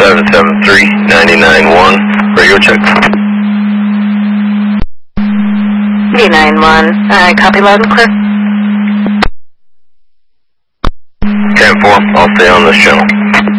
773-99-1, radio check. 99-1, copy loud and clear. 10-4, I'll stay on this channel.